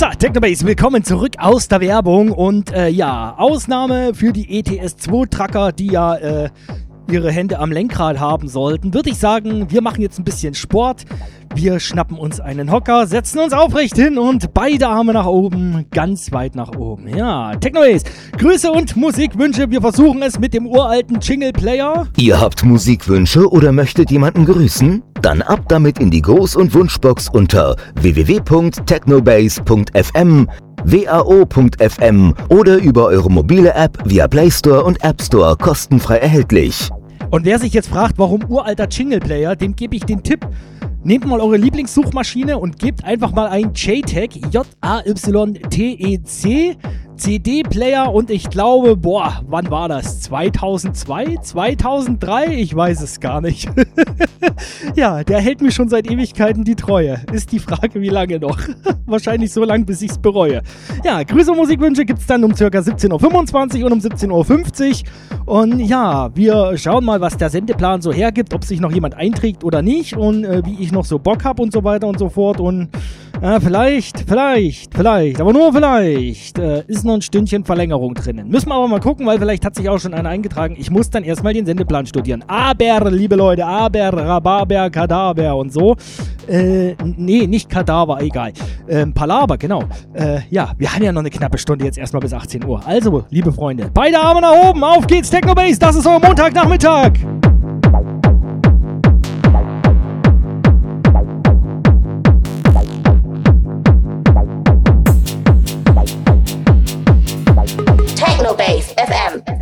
So, Technobase, willkommen zurück aus der Werbung und Ausnahme für die ETS2-Trucker, die ja ihre Hände am Lenkrad haben sollten, würde ich sagen, wir machen jetzt ein bisschen Sport. Wir schnappen uns einen Hocker, setzen uns aufrecht hin und beide Arme nach oben, ganz weit nach oben. Ja, Technobase, Grüße und Musikwünsche. Wir versuchen es mit dem uralten Jingle-Player. Ihr habt Musikwünsche oder möchtet jemanden grüßen? Dann ab damit in die Gruß- und Wunschbox unter www.technobase.fm, wao.fm oder über eure mobile App via Play Store und App Store kostenfrei erhältlich. Und wer sich jetzt fragt, warum uralter Jingle-Player, dem gebe ich den Tipp. Nehmt mal eure Lieblingssuchmaschine und gebt einfach mal ein JTAG, J-A-Y-T-E-C, CD-Player und ich glaube, wann war das? 2002? 2003? Ich weiß es gar nicht. Ja, der hält mir schon seit Ewigkeiten die Treue. Ist die Frage, wie lange noch? Wahrscheinlich so lange, bis ich es bereue. Ja, Grüße und Musikwünsche gibt es dann um ca. 17.25 Uhr und um 17.50 Uhr. Und ja, wir schauen mal, was der Sendeplan so hergibt, ob sich noch jemand einträgt oder nicht und wie ich noch so Bock habe und so weiter und so fort. Und vielleicht, aber nur vielleicht ist noch ein Stündchen Verlängerung drinnen. Müssen wir aber mal gucken, weil vielleicht hat sich auch schon einer eingetragen. Ich muss dann erstmal den Sendeplan studieren. Aber, liebe Leute, Rhabarber, Kadaver und so. Nee, nicht Kadaver, egal. Palaver, genau. Ja, wir haben ja noch eine knappe Stunde jetzt erstmal bis 18 Uhr. Also, liebe Freunde, beide Arme nach oben, auf geht's, Technobase, das ist euer Montagnachmittag.